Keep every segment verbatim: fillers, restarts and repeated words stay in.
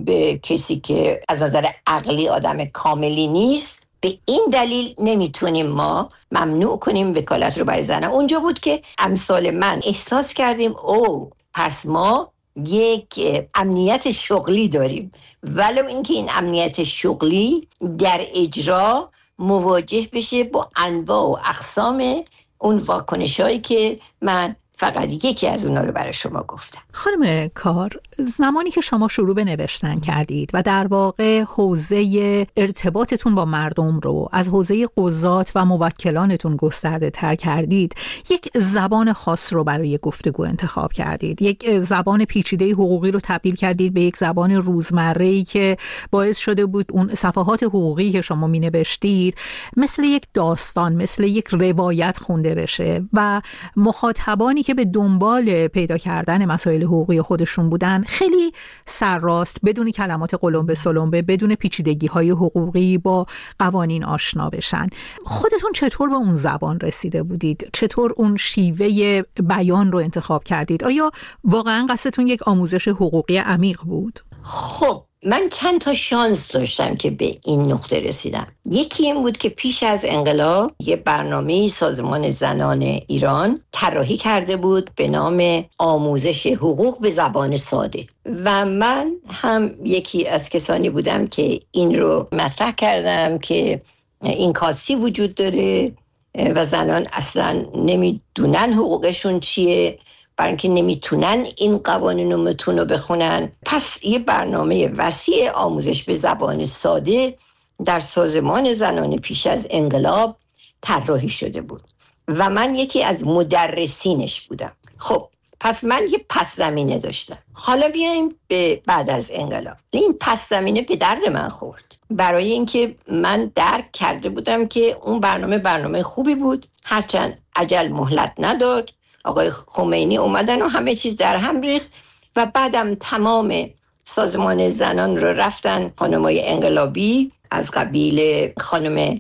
به کسی که از نظر عقلی آدم کاملی نیست، به این دلیل نمیتونیم ما ممنوع کنیم وکالت رو برای زنان. اونجا بود که امثال من احساس کردیم او پس ما یک امنیت شغلی داریم، ولو اینکه این امنیت شغلی در اجرا مواجه بشه با انواع و اقسام اون واکنشایی که من فقط یکی از اونا رو برای شما گفتم. خانم کار، زمانی که شما شروع به نوشتن کردید و در واقع حوزه ارتباطتون با مردم رو از حوزه قضات و موکلانتون گسترده تر کردید، یک زبان خاص رو برای گفتگو انتخاب کردید. یک زبان پیچیده حقوقی رو تبدیل کردید به یک زبان روزمره‌ای که باعث شده بود اون صفحات حقوقی که شما می نوشتید مثل یک داستان، مثل یک روایت خونده بشه و مخاطبانی که به دنبال پیدا کردن مسائل حقوقی خودشون بودن خیلی سرراست، بدون کلمات قلمبه سلمبه، بدون پیچیدگی های حقوقی با قوانین آشنا بشن. خودتون چطور به اون زبان رسیده بودید؟ چطور اون شیوه بیان رو انتخاب کردید؟ آیا واقعا قصدتون یک آموزش حقوقی عمیق بود؟ خب من چند تا شانس داشتم که به این نقطه رسیدم. یکی این بود که پیش از انقلاب یه برنامه سازمان زنان ایران طراحی کرده بود به نام آموزش حقوق به زبان ساده و من هم یکی از کسانی بودم که این رو مطرح کردم که این کاسی وجود داره و زنان اصلا نمیدونن حقوقشون چیه، برای اینکه نمیتونن این قوانین و متون رو بخونن. پس یه برنامه وسیع آموزش به زبان ساده در سازمان زنان پیش از انقلاب طراحی شده بود و من یکی از مدرسینش بودم. خب پس من یه پس زمینه داشتم. حالا بیایم به بعد از انقلاب. این پس زمینه به درد من خورد، برای اینکه من درک کرده بودم که اون برنامه برنامه خوبی بود، هرچند عجل مهلت نداد. آقای خمینی اومدن و همه چیز در هم ریخت و بعدم تمام سازمان زنان رو رفتن خانمای انقلابی از قبیل خانم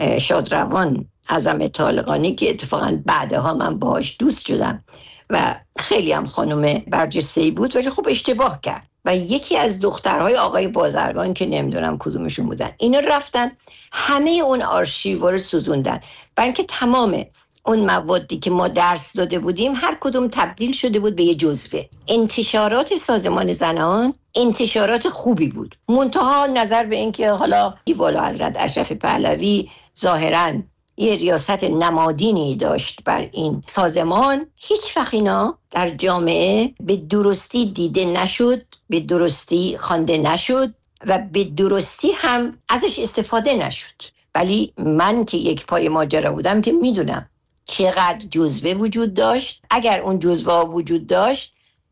شادروان اعظم طالقانی که اتفاقا بعدها من باهاش دوست شدم و خیلی هم خانم برجسته‌ای بود، ولی خب اشتباه کرد و یکی از دخترهای آقای بازرگان که نمیدونم کدومشون بودن، اینا رفتن همه اون آرشیو رو سوزوندن، برای اینکه تمام اون موادی که ما درس داده بودیم هر کدوم تبدیل شده بود به یه جزوه. انتشارات سازمان زنان انتشارات خوبی بود، منتها نظر به این که حالا والا حضرت اشرف پهلوی ظاهراً یه ریاست نمادینی داشت بر این سازمان، هیچ وقت اینا در جامعه به درستی دیده نشد، به درستی خوانده نشد و به درستی هم ازش استفاده نشد. ولی من که یک پای ماجرا بودم که میدونم چقدر جزوه وجود داشت. اگر اون جزوه وجود داشت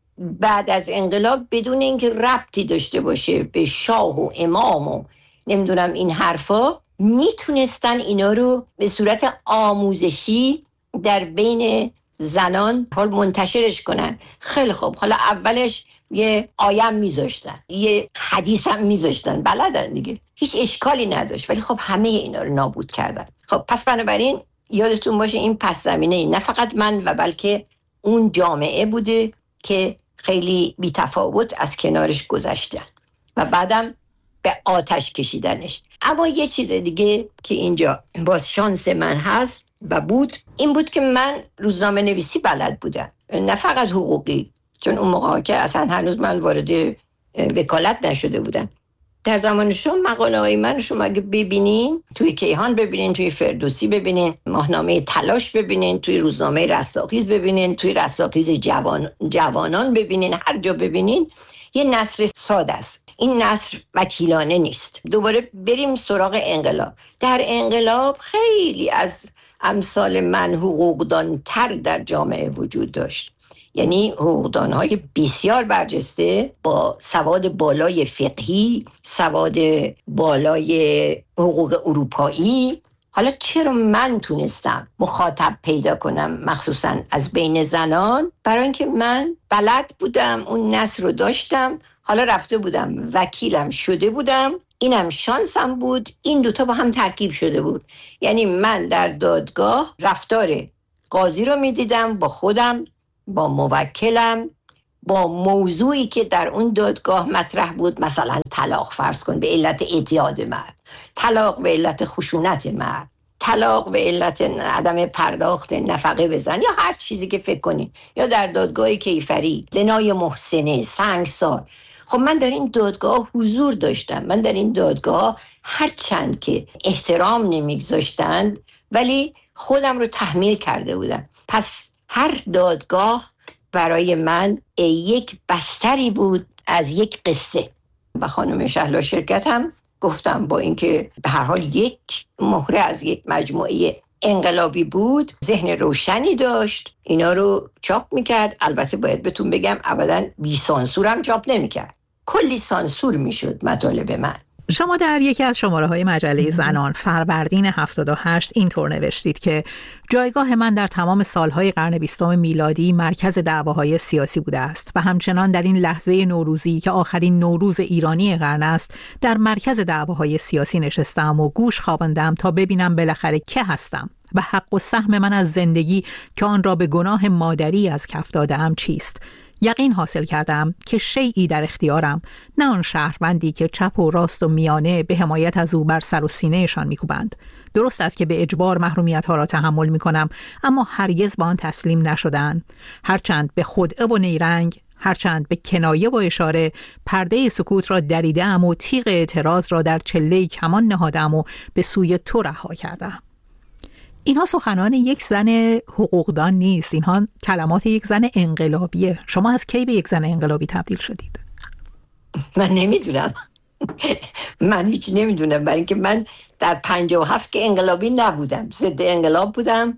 بعد از انقلاب بدون اینکه ربطی داشته باشه به شاه و امام و نمیدونم این حرفا، میتونستن اینا رو به صورت آموزشی در بین زنان منتشرش کنن. خیلی خوب، حالا اولش یه آیم میذاشتن، یه حدیث هم میذاشتن، بلدن دیگه، هیچ اشکالی نداشت، ولی خب همه اینا رو نابود کردن. خب پس بنابراین یادتون باشه این پس زمینه نه فقط من و بلکه اون جامعه بوده که خیلی بی‌تفاوت از کنارش گذشتن و بعدم به آتش کشیدنش. اما یه چیز دیگه که اینجا باز شانس من هست و بود، این بود که من روزنامه نویسی بلد بودم، نه فقط حقوقی، چون اون موقع که اصلا هنوز من وارد وکالت نشده بودم. در زمان شما مقاله های من شما اگه ببینین، توی کیهان ببینین، توی فردوسی ببینین، ماهنامه تلاش ببینین، توی روزنامه رستاخیز ببینین، توی رستاخیز جوان جوانان ببینین، هر جا ببینین یه نثر ساده است. این نثر وکیلانه نیست. دوباره بریم سراغ انقلاب. در انقلاب خیلی از امثال من حقوقدان تر در جامعه وجود داشت، یعنی حقوقدان‌های بسیار برجسته با سواد بالای فقهی، سواد بالای حقوق اروپایی. حالا چرا من تونستم مخاطب پیدا کنم مخصوصا از بین زنان؟ برای اینکه من بلد بودم، اون نثر رو داشتم، حالا رفته بودم وکیلم شده بودم، اینم شانسم بود، این دوتا با هم ترکیب شده بود. یعنی من در دادگاه رفتار قاضی رو میدیدم با خودم، با موکلم، با موضوعی که در اون دادگاه مطرح بود، مثلا طلاق فرض کن به علت اعتیاد مرد، طلاق به علت خشونت مرد، طلاق به علت عدم پرداخت نفقه به زن، یا هر چیزی که فکر کنی، یا در دادگاه کیفری زنای محسنه، سنگسار. خب من در این دادگاه حضور داشتم. من در این دادگاه هر چند که احترام نمیگذاشتند ولی خودم رو تحمیل کرده بودم. پس هر دادگاه برای من یک بستری بود از یک قصه. و خانم شهلا شرکت هم گفتم با اینکه به هر حال یک مهره از یک مجموعه انقلابی بود، ذهن روشنی داشت، اینا رو چاپ میکرد. البته باید بهتون بگم ابداً بی سانسور هم چاپ نمیکرد، کلی سانسور میشد مطالب من. شما در یکی از شماره های مجله زنان فروردین هفتاد و هشت اینطور نوشتید که جایگاه من در تمام سالهای قرن بیستم میلادی مرکز دعواهای سیاسی بوده است و همچنان در این لحظه نوروزی که آخرین نوروز ایرانی قرن است در مرکز دعواهای سیاسی نشستم و گوش خواباندم تا ببینم بالاخره که هستم و حق و سهم من از زندگی که آن را به گناه مادری از کف دادم چیست. یقین حاصل کردم که شیئی در اختیارم، نه آن شهروندی که چپ و راست و میانه به حمایت از او بر سر و سینهشان میکوبند. درست است که به اجبار محرومیت ها را تحمل میکنم، اما هرگز با آن تسلیم نشدن. هرچند به خدعه و نیرنگ، هرچند به کنایه و اشاره پرده سکوت را دریدم و تیغ اعتراض را در چله کمان نهادم و به سوی تو رها کردم. اینها سخنان یک زن حقوقدان نیست، اینها کلمات یک زن انقلابیه. شما از کی به یک زن انقلابی تبدیل شدید؟ من نمیدونم. من هیچ نمیدونم، برای اینکه من در پنجاه و هفت که انقلابی نبودم، ضد انقلاب بودم.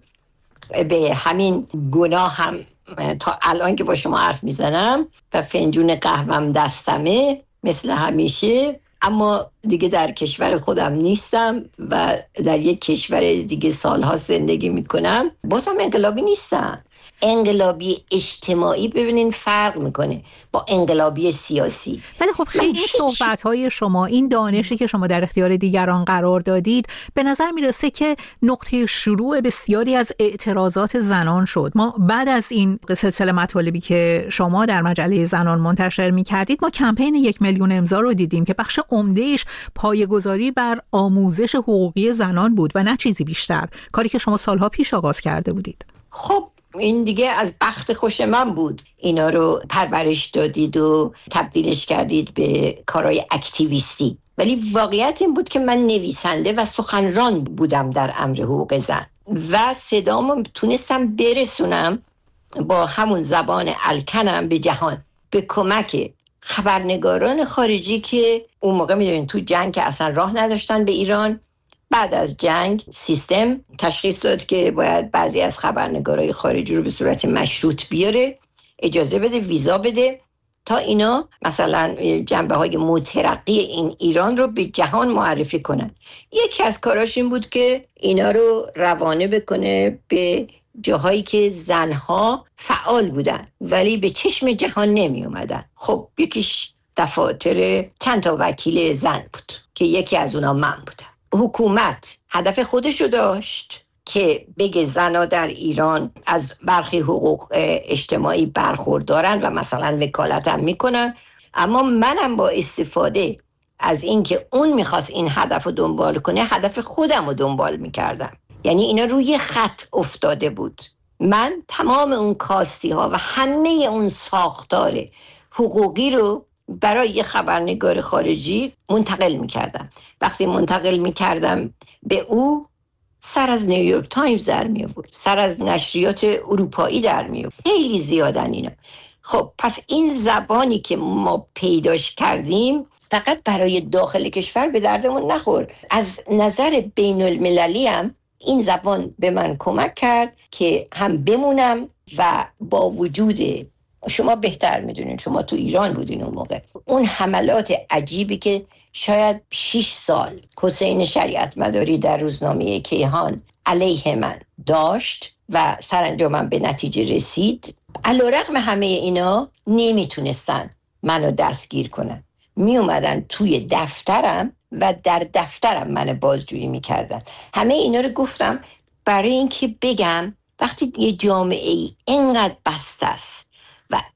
به همین گناه هم تا الان که با شما حرف میزنم و فنجون قهوهم دستمه مثل همیشه، اما دیگه در کشور خودم نیستم و در یک کشور دیگه سالها زندگی میکنم. بازم انقلابی نیستم. انقلابی اجتماعی ببینین فرق میکنه با انقلابی سیاسی. ولی خب خیلی این صحبت‌های شما، این دانشی که شما در اختیار دیگران قرار دادید، به نظر میرسه که نقطه شروع بسیاری از اعتراضات زنان شد. ما بعد از این سلسله مطالبی که شما در مجله زنان منتشر میکردید، ما کمپین یک میلیون امضا رو دیدیم که بخش عمده‌اش پایه‌گذاری بر آموزش حقوقی زنان بود و نه چیزی بیشتر، کاری که شما سالها پیش آغاز کرده بودید. خب این دیگه از بخت خوش من بود، اینا رو پرورش دادید و تبدیلش کردید به کارهای اکتیویستی. ولی واقعیت این بود که من نویسنده و سخنران بودم در امر حقوق زن و صدامو تونستم برسونم با همون زبان الکنم به جهان، به کمک خبرنگاران خارجی که اون موقع میدونین تو جنگ که اصلا راه نداشتن به ایران. بعد از جنگ سیستم تشخیص داد که باید بعضی از خبرنگارای خارجی رو به صورت مشروط بیاره، اجازه بده، ویزا بده تا اینا مثلا جنبه های مترقی این ایران رو به جهان معرفی کنن. یکی از کاراش این بود که اینا رو روانه بکنه به جاهایی که زنها فعال بودن ولی به چشم جهان نمی اومدن. خب یکیش دفاتر چند تا وکیل زن بود که یکی از اونا من بودم. حکومت هدف خودشو داشت که بگه زنها در ایران از برخی حقوق اجتماعی برخوردارن و مثلا وکالت هم میکنن، اما منم با استفاده از این که اون میخواست این هدف رو دنبال کنه، هدف خودم رو دنبال میکردم. یعنی اینا روی خط افتاده بود. من تمام اون کاستی ها و همه اون ساختار حقوقی رو برای یه خبرنگار خارجی منتقل میکردم. وقتی منتقل میکردم به او، سر از نیویورک تایمز در می آورد، سر از نشریات اروپایی در می آورد. خیلی زیادن اینا. خب پس این زبانی که ما پیداش کردیم فقط برای داخل کشور به دردمون نخورد. از نظر بین المللی هم این زبان به من کمک کرد که هم بمونم و با وجود، شما بهتر میدونین، شما تو ایران بودین اون موقع، اون حملات عجیبی که شاید شش سال حسین شریعت مداری در روزنامه کیهان علیه من داشت و سرانجام به نتیجه رسید، علیرغم همه اینا نمیتونستن منو دستگیر کنن. می اومدن توی دفترم و در دفترم منو بازجویی میکردن. همه اینا رو گفتم برای اینکه بگم وقتی یه جامعه ای اینقدر بسته است و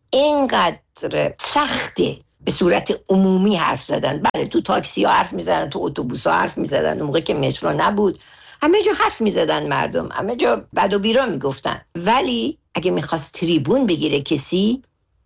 اینقدر سخته به صورت عمومی حرف زدن. بله تو تاکسی ها حرف میزدن، تو اتوبوس ها حرف میزدن، اون موقع که مترو نبود همه جا حرف میزدن، مردم همه جا بد و بیرا میگفتن. ولی اگه میخواست تریبون بگیره کسی،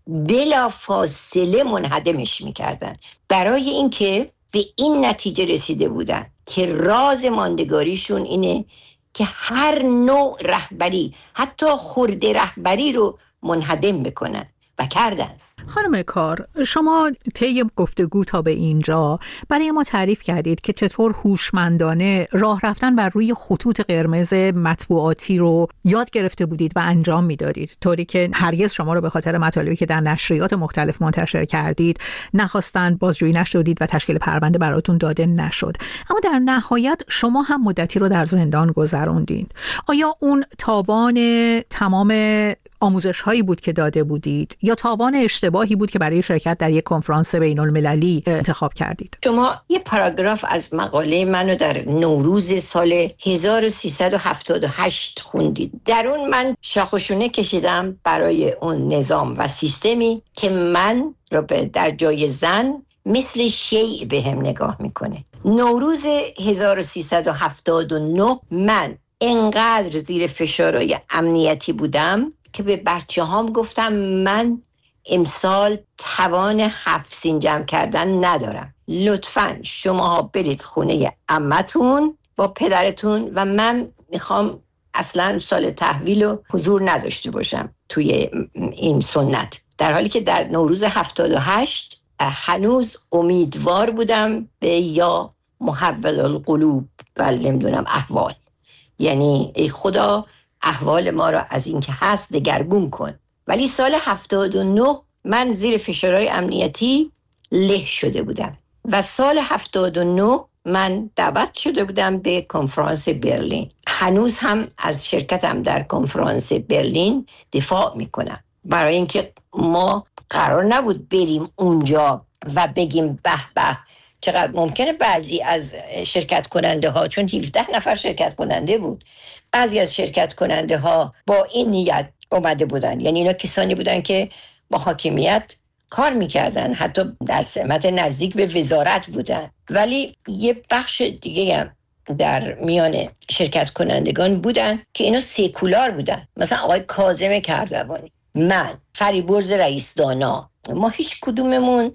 بلا فاصله منهدمش میکردن، برای اینکه به این نتیجه رسیده بودن که راز ماندگاریشون اینه که هر نوع رهبری، حتی خرده رهبری رو منهدم بکنن و کردن. خانم کار، شما طی گفتگو تا به اینجا برای ما تعریف کردید که چطور هوشمندانه راه رفتن بر روی خطوط قرمز مطبوعاتی رو یاد گرفته بودید و انجام میدادید، طوری که هرگز شما رو به خاطر مطالبی که در نشریات مختلف منتشر کردید نخواستند، بازجویی نشدید و تشکیل پرونده براتون داده نشد. اما در نهایت شما هم مدتی رو در زندان گذروندید. آیا اون تاوان تمام آموزش هایی بود که داده بودید یا تاوان اشتباهی بود که برای شرکت در یک کنفرانس بین المللی انتخاب کردید؟ شما یه پاراگراف از مقاله منو در نوروز سال هزار و سیصد و هفتاد و هشت خوندید. در اون من شاخوشونه کشیدم برای اون نظام و سیستمی که من رو در جای زن مثل شیء به هم نگاه میکنه. نوروز هزار و سیصد و هفتاد و نه من انقدر زیر فشارهای امنیتی بودم که به بچه هام گفتم من امسال توان هفت سین جمع کردن ندارم، لطفاً شماها برید خونه عمتون با پدرتون و من میخوام اصلا سال تحویل و حضور نداشته باشم توی این سنت. در حالی که در نوروز هفتاد و هشت هنوز امیدوار بودم به یا محول القلوب بل نمیدونم احوال، یعنی ای خدا احوال ما را از این که هست دگرگون کن. ولی سال هفتاد و نه من زیر فشارهای امنیتی له شده بودم و سال هفتاد و نه من دعوت شده بودم به کنفرانس برلین. هنوز هم از شرکتم در کنفرانس برلین دفاع میکنم، برای اینکه ما قرار نبود بریم اونجا و بگیم به به چقدر ممکنه بعضی از شرکت کننده ها، چون هفده نفر شرکت کننده بود، بعضی از شرکت کننده ها با این نیت اومده بودن، یعنی اینا کسانی بودن که با حاکمیت کار میکردن، حتی در سمت نزدیک به وزارت بودن. ولی یه بخش دیگه هم در میان شرکت کنندگان بودن که اینا سیکولار بودن، مثلا آقای کاظم کردوانی، من، فریبرز رئیس دانا، ما هیچ کدوممون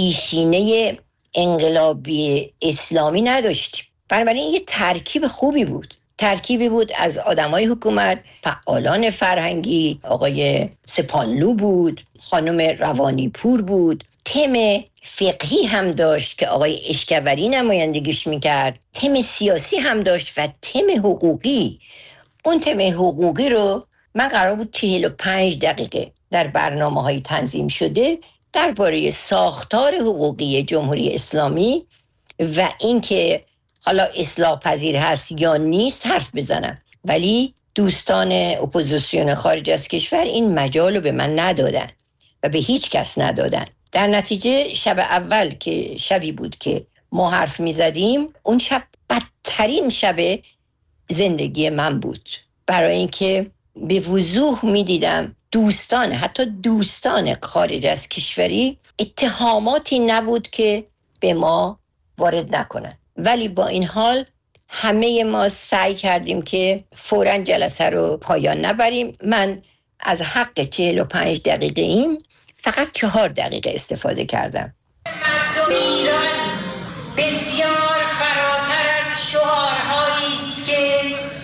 پیشینه انقلابی اسلامی نداشتیم. بنابراین یه ترکیب خوبی بود، ترکیبی بود از آدمای حکومت، فعالان فرهنگی، آقای سپانلو بود، خانم روانی پور بود، تم فقهی هم داشت که آقای اشکوری نمایندگیش میکرد، تم سیاسی هم داشت و تم حقوقی. اون تم حقوقی رو من قرار بود چهل و پنج دقیقه در برنامه های تنظیم شده درباره ساختار حقوقی جمهوری اسلامی و اینکه حالا اصلاح پذیر هست یا نیست حرف بزنم. ولی دوستان اپوزیسیون خارج از کشور این مجال رو به من ندادن و به هیچ کس ندادن. در نتیجه شب اول که شبی بود که ما حرف می زدیم، اون شب بدترین شب زندگی من بود، برای اینکه به وضوح می دیدم دوستان، حتی دوستان خارج از کشوری، اتهاماتی نبود که به ما وارد نکنن. ولی با این حال همه ما سعی کردیم که فوراً جلسه رو پایان نبریم. من از حق چهل و پنج دقیقه این فقط چهار دقیقه استفاده کردم. مردم ایران بسیار فراتر از شعارهایی است که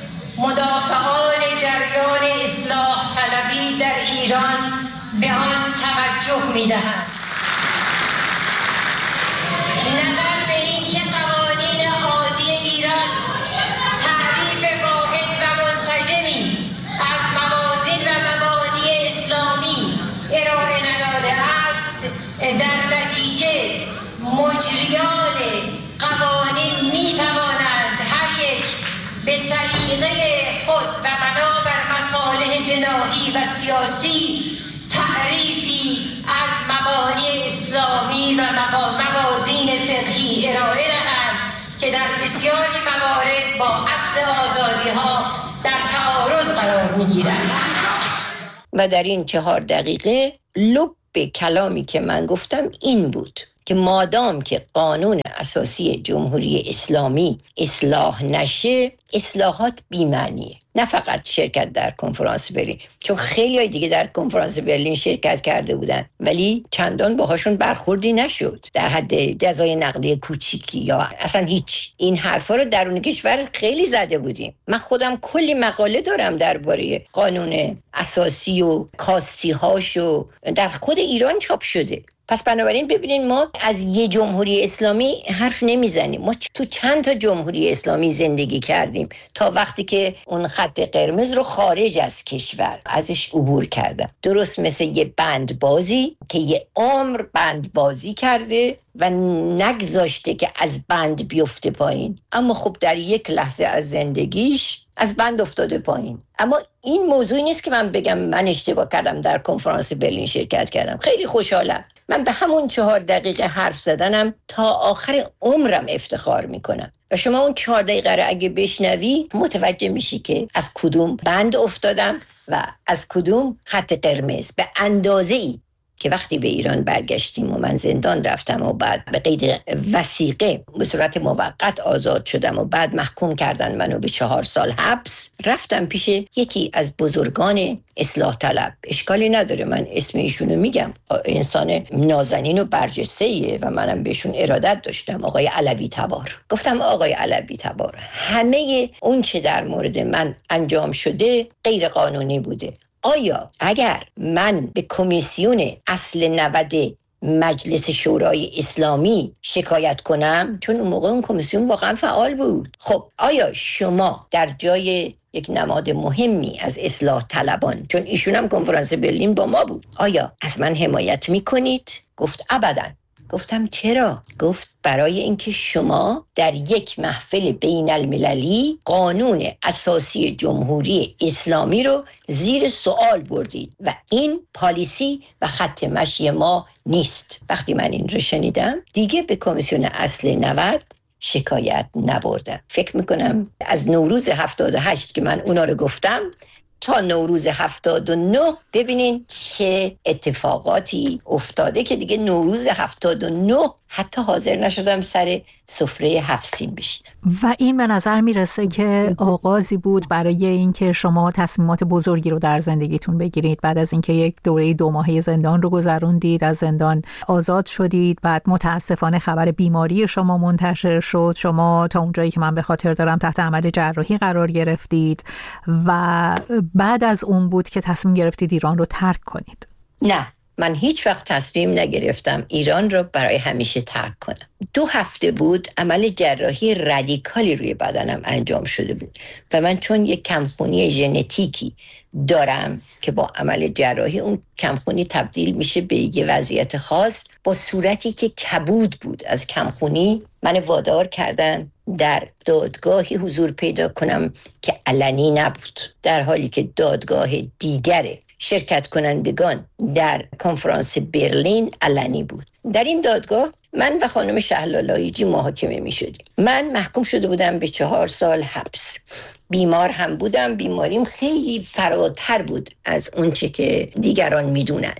مدافعان جریان اصلاح طلبی در ایران به آن توجه می‌دهند. نظر به این که قوانین عادی ایران تعریف واحد و منسجمی از موازین و مبانی اسلامی ارائه نداده است، در نتیجه مجریان قوانین می توانند هر یک به سلیقه خود و بنابر مصالح جناحی و سیاسی تعریفی از مبانی اسلامی و موازین فقهی ارائه دهند که در بسیاری موارد با اصل آزادی ها در تعارض قرار می گیرند. و در این چهار دقیقه لب کلامی که من گفتم این بود که مادام که قانون اساسی جمهوری اسلامی اصلاح نشه، اصلاحات بی‌معنیه. نه فقط شرکت در کنفرانس برلین، چون خیلی های دیگه در کنفرانس برلین شرکت کرده بودن ولی چندان باهاشون برخوردی نشد، در حد جزای نقدی کوچیکی یا اصلا هیچ. این حرفا رو درون کشور خیلی زده بودیم. من خودم کلی مقاله دارم درباره قانون اساسی و کاستی هاشو، در خود ایران چاپ شده. پس بنابراین ببینین ما از یه جمهوری اسلامی حرف نمیزنیم، ما تو چند تا جمهوری اسلامی زندگی کردیم تا وقتی که اون خط قرمز رو خارج از کشور ازش عبور کردم. درست مثل یه بندبازی که یه عمر بندبازی کرده و نگذاشته که از بند بیفته پایین، اما خب در یک لحظه از زندگیش از بند افتاده پایین. اما این موضوعی نیست که من بگم من اشتباه کردم در کنفرانس برلین شرکت کردم. خیلی خوشحالم. من به همون چهار دقیقه حرف زدنم تا آخر عمرم افتخار میکنم و شما اون چهار دقیقه رو اگه بشنوی متوجه میشی که از کدوم بند افتادم و از کدوم خط قرمز. به اندازه ای که وقتی به ایران برگشتیم و من زندان رفتم و بعد به قید وثیقه به صورت موقت آزاد شدم و بعد محکوم کردن منو به چهار سال حبس، رفتم پیش یکی از بزرگان اصلاح طلب. اشکالی نداره من اسم ایشونو میگم، انسان نازنین و برجسته‌ایه و منم بهشون ارادت داشتم، آقای علوی تبار. گفتم آقای علوی تبار، همه اون چه در مورد من انجام شده غیر قانونی بوده. آیا اگر من به کمیسیون اصل نود مجلس شورای اسلامی شکایت کنم، چون اون موقع اون کمیسیون واقعا فعال بود، خب آیا شما در جای یک نماد مهمی از اصلاح طلبان، چون ایشون هم کنفرانس برلین با ما بود، آیا از من حمایت میکنید؟ گفت ابداً. گفتم چرا؟ گفت برای اینکه شما در یک محفل بین المللی قانون اساسی جمهوری اسلامی رو زیر سوال بردید و این پالیسی و خط مشی ما نیست. وقتی من این رو شنیدم دیگه به کمیسیون اصل نود شکایت نبردم. فکر میکنم از نوروز هفتاد و هشت که من اونا رو گفتم تا نوروز هفتاد و نه ببینین چه اتفاقاتی افتاده که دیگه نوروز هفتاد و نه حتی حاضر نشدم سر سفره هفت سین بشینم. و این به نظر میرسه که آغازی بود برای اینکه شما تصمیمات بزرگی رو در زندگیتون بگیرید. بعد از اینکه یک دوره دو ماهه زندان رو گذروندید، از زندان آزاد شدید، بعد متاسفانه خبر بیماری شما منتشر شد، شما تا اونجایی که من به خاطر دارم تحت عمل جراحی قرار گرفتید و بعد از اون بود که تصمیم گرفتید ایران رو ترک کنید. نه، من هیچ وقت تصمیم نگرفتم ایران رو برای همیشه ترک کنم. دو هفته بود عمل جراحی رادیکالی روی بدنم انجام شده بود و من چون یک کمخونی ژنتیکی دارم که با عمل جراحی اون کمخونی تبدیل میشه به یه وضعیت خاص، با صورتی که کبود بود از کمخونی من وادار کردن در دادگاهی حضور پیدا کنم که علنی نبود، در حالی که دادگاه دیگر شرکت کنندگان در کنفرانس برلین علنی بود. در این دادگاه من و خانم شهلالایجی محاکمه می شدیم. من محکوم شده بودم به چهار سال حبس. بیمار هم بودم، بیماریم خیلی فراتر بود از اون چه که دیگران می دونن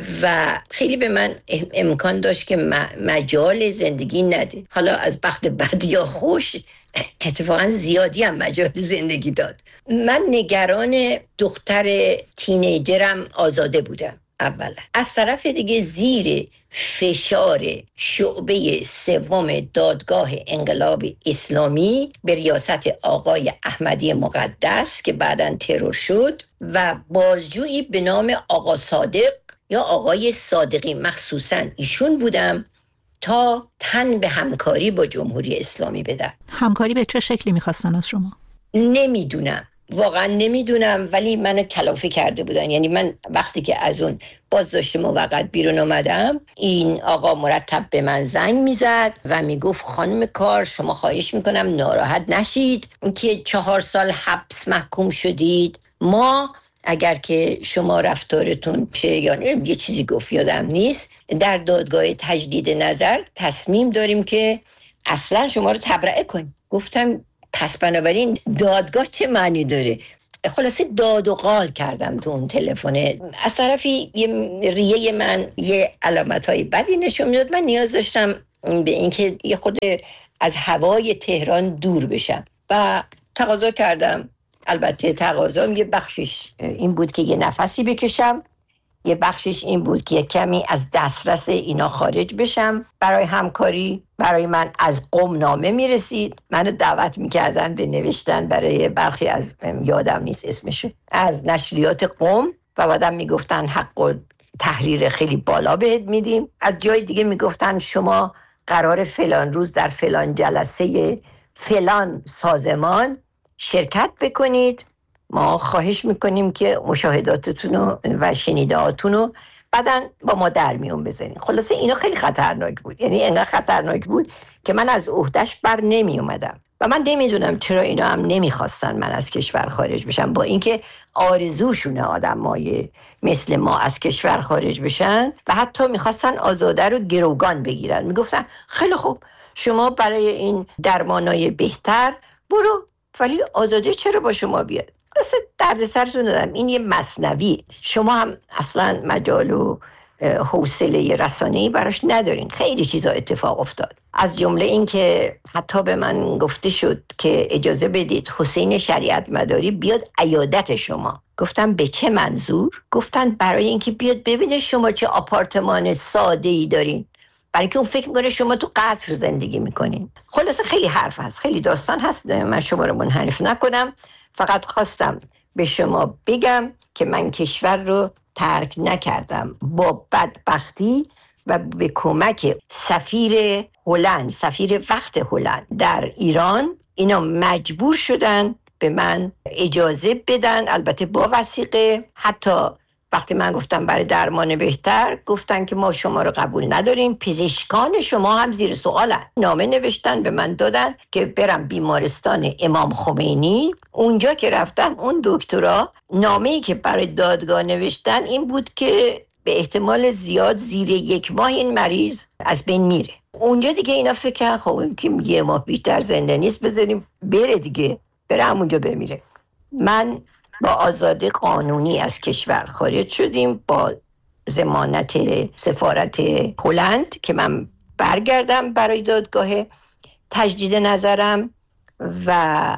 و خیلی به من امکان داشت که مجال زندگی نده. حالا از بخت بد یا خوش اتفاقا زیادی هم مجال زندگی داد. من نگران دختر تینیجرم آزاده بودم اولا. از طرف دیگه زیر فشار شعبه سوم دادگاه انقلاب اسلامی به ریاست آقای احمدی مقدس که بعداً ترور شد و بازجویی به نام آقا صادق یا آقای صادقی، مخصوصاً ایشون بودم تا تن به همکاری با جمهوری اسلامی بدم. همکاری به چه شکلی میخواستن از شما؟ نمیدونم، واقعا نمیدونم، ولی منو کلافه کرده بودن. یعنی من وقتی که از اون بازداشت موقت بیرون آمدم، این آقا مرتب به من زنگ میزد و میگفت خانم کار، شما خواهش میکنم ناراحت نشید که چهار سال حبس محکوم شدید. ما اگر که شما رفتارتون چه یعنی یه چیزی گفت یادم نیست، در دادگاه تجدید نظر تصمیم داریم که اصلا شما رو تبرئه کنیم. گفتم پس بنابراین دادگاه چه معنی داره؟ خلاصه داد و قال کردم تو اون تلفن. از طرفی یه ریه من یه علامت‌های بدی نشون میداد. من نیاز داشتم به اینکه یه خود از هوای تهران دور بشم و تقاضا کردم. البته تقاضام یه بخشش این بود که یه نفسی بکشم، یه بخشش این بود که یه کمی از دسترس اینا خارج بشم. برای همکاری برای من از قم نامه میرسید، منو دعوت میکردن به نوشتن برای برخی از یادم نیست اسمشو از نشریات قم و بعدم میگفتن حق تحریر خیلی بالا بهت میدیم. از جای دیگه میگفتن شما قرار فلان روز در فلان جلسه فلان سازمان شرکت بکنید، ما خواهش میکنیم که مشاهداتتون و شنیدهاتون رو بعدن با ما در میون بزنید. خلاصه اینا خیلی خطرناک بود، یعنی انقدر خطرناک بود که من از عهدهش بر نمی اومدم و من نمیدونم چرا اینا هم نمیخواستن من از کشور خارج بشم، با اینکه آرزوشونه آدمای مثل ما از کشور خارج بشن و حتی میخواستن آزاده رو گروگان بگیرن. میگفتن خیلی خوب شما برای این درمانای بهتر برو، ولی آزاده چرا با شما بیاد؟ اصلا درد سرتون دادم. این یه مثنوی، شما هم اصلا مجال و حوصله رسانه‌ای براش ندارین. خیلی چیزا اتفاق افتاد، از جمله این که حتی به من گفته شد که اجازه بدید حسین شریعت مداری بیاد عیادت شما. گفتم به چه منظور؟ گفتن برای اینکه بیاد ببینه شما چه آپارتمان ساده‌ای دارین، برای که اون فکر میکنه شما تو قصر زندگی میکنین. خلاصه خیلی حرف هست، خیلی داستان هست، من شما رو منحرف نکنم. فقط خواستم به شما بگم که من کشور رو ترک نکردم. با بدبختی و به کمک سفیر هلند، سفیر وقت هلند در ایران، اینا مجبور شدن به من اجازه بدن، البته با وثیقه. حتی وقتی من گفتم برای درمان بهتر، گفتن که ما شما رو قبول نداریم، پزشکان شما هم زیر سوالن. نامه نوشتن به من دادن که برم بیمارستان امام خمینی. اونجا که رفتم، اون دکترا نامه‌ای که برای دادگاه نوشتن این بود که به احتمال زیاد زیر یک ماه این مریض از بین میره. اونجا دیگه اینا فکر کردن خب این که یه ماه بیشتر زنده نیست، بذاریم بره دیگه، بره همونجا بمیره. من با آزادی قانونی از کشور خارج شدیم با ضمانت سفارت هلند که من برگردم برای دادگاه تجدید نظرم و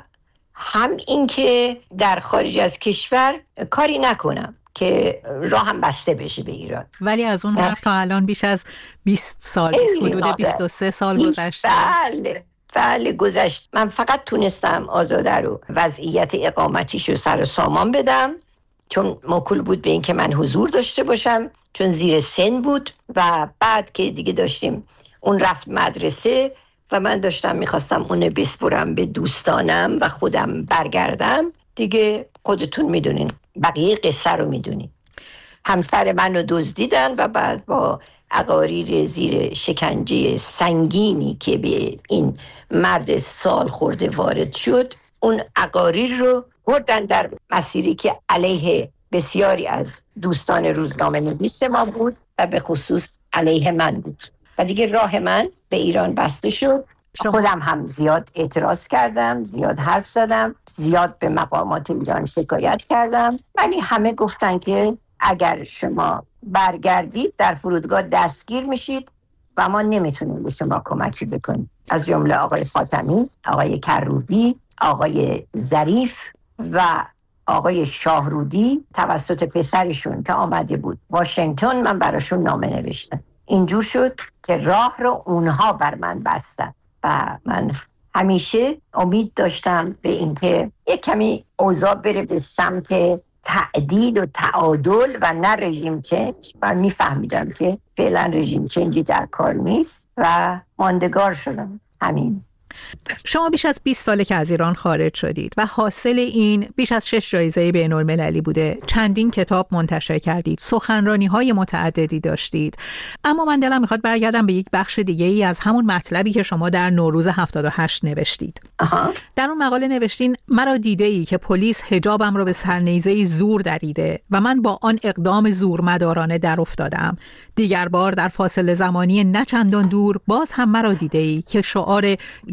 هم این که در خارج از کشور کاری نکنم که راهم بسته بشه به ایران. ولی از اون وقت تا الان بیش از بیست سال، حدود بیست و سه سال گذشته. بله بله گذشت. من فقط تونستم آزاده رو وضعیت اقامتیش رو سر و سامان بدم، چون موکول بود به این که من حضور داشته باشم، چون زیر سن بود. و بعد که دیگه داشتیم اون رفت مدرسه و من داشتم میخواستم اونو بسپرم به دوستانم و خودم برگردم دیگه. خودتون میدونین بقیه قصه رو میدونین. همسر من رو دزدیدن و بعد با عقاریر زیر شکنجه سنگینی که به این مرد سال خورده وارد شد، اون عقاریر رو بردن در مسیری که علیه بسیاری از دوستان روزنامه نویس ما بود و به خصوص علیه من بود و دیگه راه من به ایران بسته شد. خودم هم زیاد اعتراض کردم، زیاد حرف زدم، زیاد به مقامات ایران شکایت کردم، ولی همه گفتن که اگر شما برگردید در فرودگاه دستگیر میشید و ما نمیتونیم به شما کمکی بکنیم. از جمله آقای خاتمی، آقای کروبی، آقای ظریف و آقای شاهرودی توسط پسرشون که آمده بود واشنگتن من براشون نامه نوشتم. اینجور شد که راه رو اونها بر من بستن و من همیشه امید داشتم به اینکه یک کمی اوضاع بره به سمت تعدیل و تعادل و نه رژیم چنج. من میفهمیدم که فعلا رژیم چنجی در کار نیست و ماندگار شدم. همین. شما بیش از بیست ساله که از ایران خارج شدید و حاصل این بیش از شش جایزه بین‌المللی بوده. چندین کتاب منتشر کردید، سخنرانی‌های متعددی داشتید. اما من دلم میخواد برگردم به یک بخش دیگه ای از همون مطلبی که شما در نوروز هفتاد و هشت نوشتید. آها. در اون مقاله نوشتین مرا دیده ای که پلیس حجابم را به سرنیزه زور دریده و من با آن اقدام زورمدارانه در افتادم. دیگر بار در فاصله زمانی نه چندان دور باز هم مرا دیده ای که شعار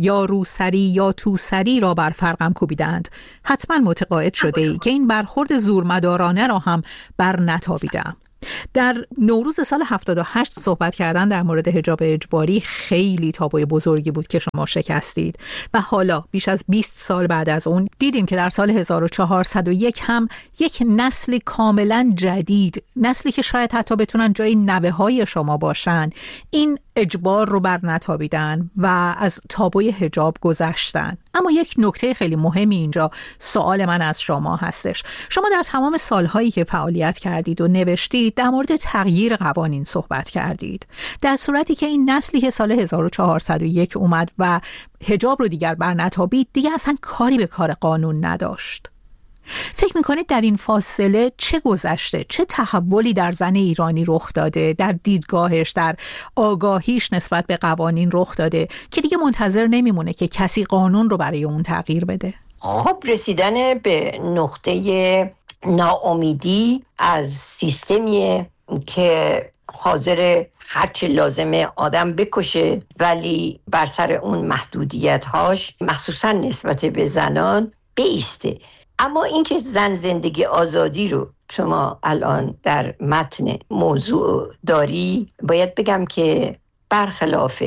یا روسری یا توسری را بر فرقم کوبیدند. حتما متقاعد شده ای که این برخورد زورمدارانه را هم بر نتابیدم. در نوروز سال هفتاد و هشت صحبت کردن در مورد حجاب اجباری خیلی تابوی بزرگی بود که شما شکستید و حالا بیش از بیست سال بعد از اون دیدیم که در سال هزار و چهارصد و یک هم یک نسل کاملا جدید، نسلی که شاید حتی بتونن جای نوه های شما باشن، این اجبار رو بر نتابیدن و از تابوی حجاب گذشتن. اما یک نکته خیلی مهمی اینجا سوال من از شما هستش. شما در تمام سالهایی که فعالیت کردید و نوشتید در مورد تغییر قوانین صحبت کردید، در صورتی که این نسلی که سال هزار و چهارصد و یک اومد و حجاب رو دیگر بر نتابید دیگه اصلا کاری به کار قانون نداشت. فکر میکنید در این فاصله چه گذشته؟ چه تحولی در زن ایرانی رخ داده؟ در دیدگاهش، در آگاهیش نسبت به قوانین رخ داده که دیگه منتظر نمیمونه که کسی قانون رو برای اون تغییر بده؟ خب رسیدن به نقطه ناامیدی از سیستمی که حاضر هرچه لازمه آدم بکشه ولی بر سر اون محدودیت هاش مخصوصا نسبت به زنان بیسته. اما اینکه زن زندگی آزادی رو شما الان در متن موضوع داری، باید بگم که برخلاف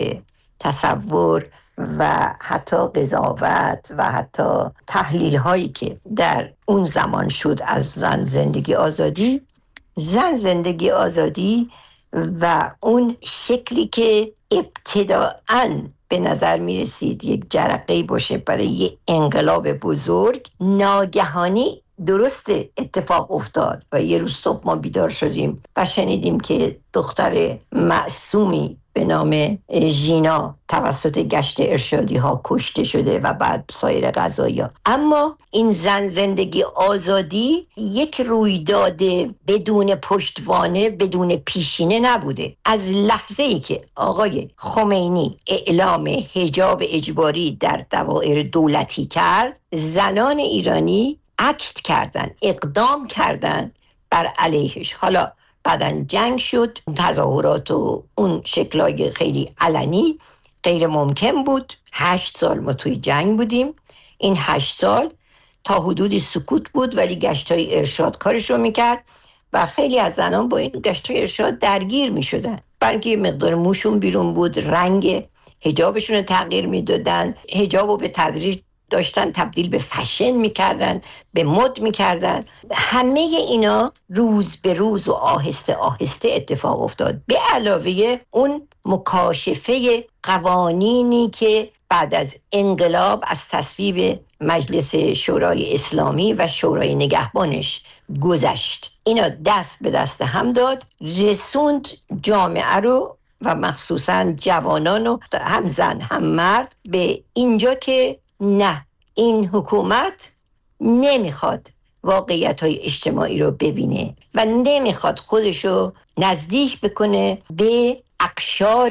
تصور و حتی قضاوت و حتی تحلیل هایی که در اون زمان شد از زن زندگی آزادی، زن زندگی آزادی و اون شکلی که ابتداعاً به نظر می رسید یک جرقه‌ای باشه برای یک انقلاب بزرگ، ناگهانی درست اتفاق افتاد و یه روز صبح ما بیدار شدیم و شنیدیم که دختر معصومی به نام ژینا توسط گشت ارشادی ها کشته شده و بعد سایر قضایا. اما این زن زندگی آزادی یک رویداد بدون پشتوانه، بدون پیشینه نبوده. از لحظه ای که آقای خمینی اعلام حجاب اجباری در دوائر دولتی کرد، زنان ایرانی اکت کردن، اقدام کردن بر علیهش. حالا بعدن جنگ شد، تظاهرات و اون شکلای خیلی علنی غیر ممکن بود. هشت سال ما توی جنگ بودیم. این هشت سال تا حدودی سکوت بود ولی گشتای ارشاد کارش رو میکرد و خیلی از زنان با این گشتای ارشاد درگیر میشدن، برای یه مقدار موشون بیرون بود، رنگ حجابشون رو تغییر میدادن، حجاب رو به تدریج داشتن تبدیل به فشن میکردن، به مد میکردن. همه اینا روز به روز و آهسته آهسته اتفاق افتاد، به علاوه اون مکاشفه قوانینی که بعد از انقلاب از تصویب مجلس شورای اسلامی و شورای نگهبانش گذشت. اینا دست به دست هم داد، رسوند جامعه رو و مخصوصا جوانان رو، هم زن هم مرد، به اینجا که نه، این حکومت نمیخواد واقعیت‌های اجتماعی رو ببینه و نمیخواد خودشو نزدیک بکنه به اقشار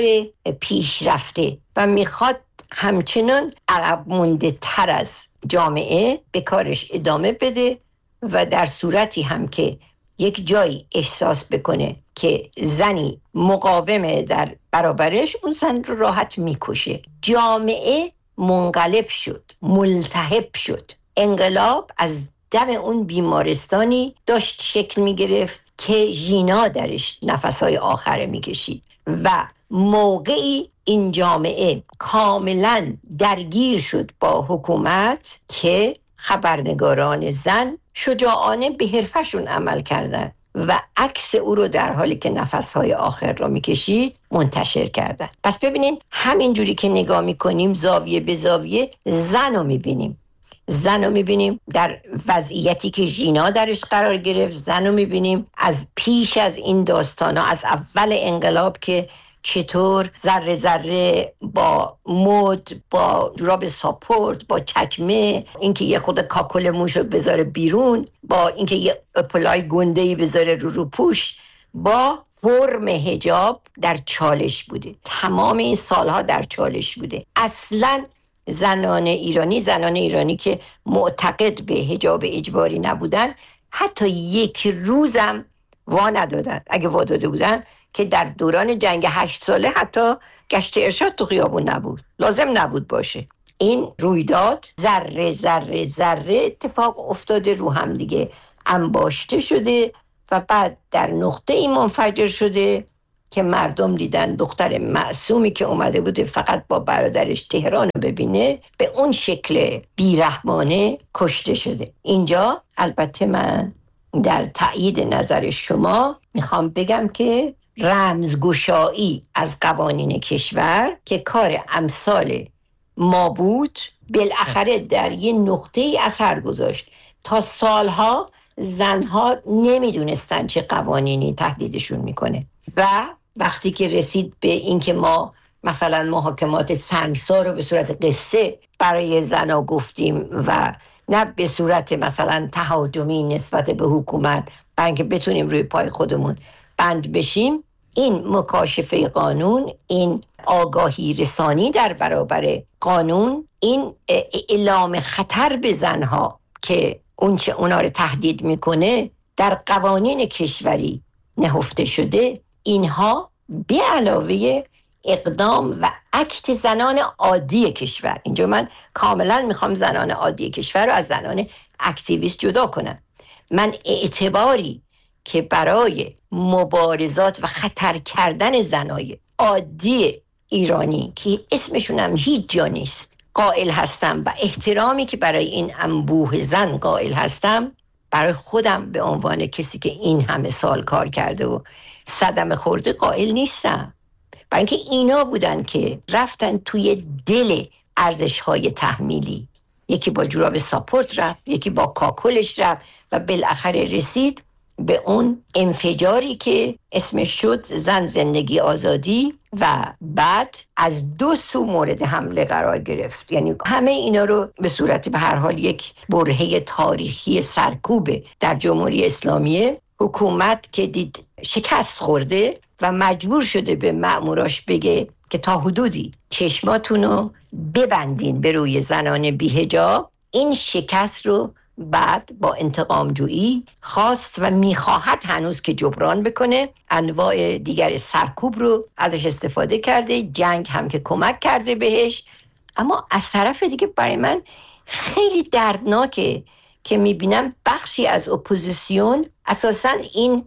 پیشرفته و میخواد همچنان عقب مونده تر از جامعه به کارش ادامه بده و در صورتی هم که یک جایی احساس بکنه که زنی مقاومه در برابرش، اون زن رو راحت میکشه. جامعه منقلب شد، ملتهب شد. انقلاب از دم اون بیمارستانی داشت شکل میگرفت که ژینا درش نفسهای آخره میکشید و موقعی این جامعه کاملا درگیر شد با حکومت که خبرنگاران زن شجاعانه به حرفشون عمل کردند و عکس او رو در حالی که نفسهای آخر رو میکشید منتشر کردن. پس ببینین همین جوری که نگاه میکنیم زاویه به زاویه زن رو میبینیم. زن رو میبینیم در وضعیتی که ژینا درش قرار گرفت، زن رو میبینیم از پیش از این داستانا، از اول انقلاب که چطور ذره ذره با مد، با جوراب ساپورت، با چکمه، اینکه یه خود کاکل موش رو بذاره بیرون، با اینکه یه اپلای گنده‌ای بذاره رو رو پوش، با فرم حجاب در چالش بوده. تمام این سالها در چالش بوده. اصلاً زنان ایرانی زنان ایرانی که معتقد به حجاب اجباری نبودن حتی یک روزم وا ندادن. اگه وا داده بودن که در دوران جنگ هشت ساله حتی گشت ارشاد تو خیابون نبود، لازم نبود باشه. این رویداد ذره ذره ذره اتفاق افتاده رو هم دیگه انباشته شده و بعد در نقطه ای منفجر شده که مردم دیدن دختر معصومی که اومده بوده فقط با برادرش تهران رو ببینه به اون شکل بیرحمانه کشته شده. اینجا البته من در تأیید نظر شما میخوام بگم که رمزگشایی از قوانین کشور که کار امثال ما بود بالاخره در یه نقطه ای اثر گذاشت. تا سالها زنها نمیدونستن چه قوانینی تهدیدشون میکنه و وقتی که رسید به اینکه ما مثلا محاکمات سنگسار رو به صورت قصه برای زنها گفتیم و نه به صورت مثلا تهاجمی نسبت به حکومت برای اینکه بتونیم روی پای خودمون بند بشیم، این مکاشفه قانون، این آگاهی رسانی در برابر قانون، این اعلام خطر به زنها که اون چه اونا رو تهدید میکنه در قوانین کشوری نهفته شده، اینها به علاوه اقدام و اکت زنان عادی کشور، اینجا من کاملا میخوام زنان عادی کشور رو از زنان اکتیویست جدا کنم. من اعتباری که برای مبارزات و خطر کردن زنای عادی ایرانی که اسمشون هم هیچ جا نیست قائل هستم و احترامی که برای این انبوه زن قائل هستم، برای خودم به عنوان کسی که این همه سال کار کرده و صدمه خورده قائل نیستم. برای اینکه اینا بودن که رفتن توی دل ارزش‌های تحمیلی، یکی با جوراب ساپورت رفت، یکی با کاکلش رفت و بالاخره رسید به اون انفجاری که اسمش شد زن زندگی آزادی و بعد از دو سو مورد حمله قرار گرفت. یعنی همه اینا رو به صورت به هر حال یک برهه تاریخی سرکوبه در جمهوری اسلامی. حکومت که دید شکست خورده و مجبور شده به مأموراش بگه که تا حدودی چشماتونو ببندین به روی زنان بی‌حجاب، این شکست رو بعد با انتقام جویی خواست و میخواهد هنوز که جبران بکنه. انواع دیگر سرکوب رو ازش استفاده کرده، جنگ هم که کمک کرده بهش. اما از طرف دیگه برای من خیلی دردناکه که میبینم بخشی از اپوزیسیون اساساً این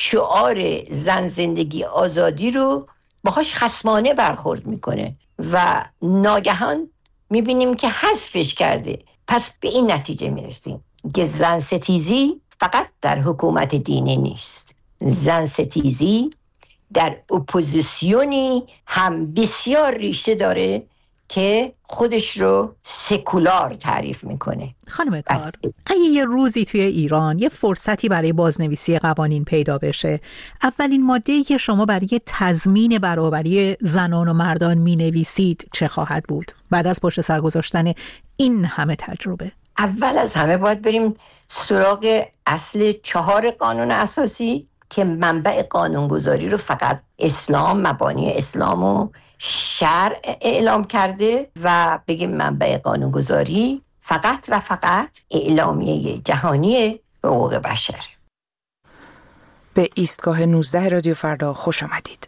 شعار زن زندگی آزادی رو باهاش خصمانه برخورد میکنه و ناگهان میبینیم که حذفش کرده. پس به این نتیجه میرسیم که زن ستیزی فقط در حکومت دینی نیست، زن ستیزی در اپوزیسیونی هم بسیار ریشه داره که خودش رو سکولار تعریف میکنه. خانم کار، اگه یه روزی توی ایران یه فرصتی برای بازنویسی قوانین پیدا بشه، اولین ماده‌ای که شما برای تضمین برابری زنان و مردان مینویسید چه خواهد بود بعد از پشت سر گذاشتن این همه تجربه؟ اول از همه باید بریم سراغ اصل چهار قانون اساسی که منبع قانونگذاری رو فقط اسلام، مبانی اسلام و شرع اعلام کرده و بگیم منبع قانونگذاری فقط و فقط اعلامیه جهانی حقوق بشر. به ایستگاه نوزده رادیو فردا خوش آمدید.